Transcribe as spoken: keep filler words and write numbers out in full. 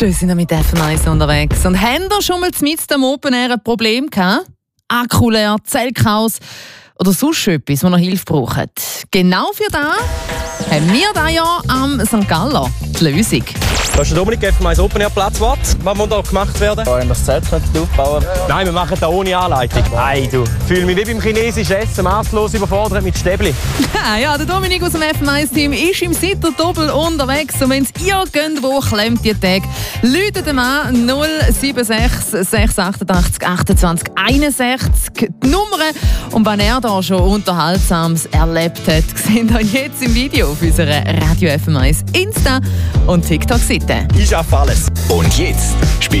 Schön sind wir mit F eins unterwegs. Und haben ihr schon mal mit dem Open Air ein Problem gehabt? Akku leer, Zellchaos oder sonst etwas, wo ihr Hilfe braucht? Genau für das haben wir da ja am Sankt Galler die Lösung. Da ist der Dominik, F eins Open Air Platzwart. Was muss da gemacht werden? Wollen wir das Zelt aufbauen? Nein, wir machen das ohne Anleitung. Nein, du. Ich fühle mich wie beim chinesischen Essen, maßlos überfordert mit Stäbli. Ja, der Dominik aus dem F eins Team ist im Sitter Doppel unterwegs. Und wenn es irgendwo klemmt, die Tage, läutet ihm an null sieben sechs sechs acht acht achtundzwanzig einundsechzig die Nummer. Und wenn er da schon Unterhaltsames erlebt hat, sehen wir jetzt im Video auf unserer Radio F eins Insta- und TikTok-Seite. Ich schaffe alles. Und jetzt spielt